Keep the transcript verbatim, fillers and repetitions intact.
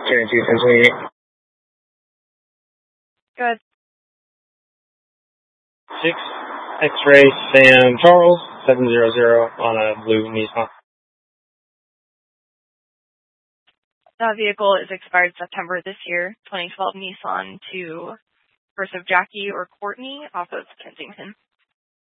Turn two, ten twenty-eight. Good. Six, X-ray, Sam Charles, seven zero zero on a blue Nissan. That vehicle is expired September this year, twenty twelve Nissan to First of Jackie or Courtney off of Kensington.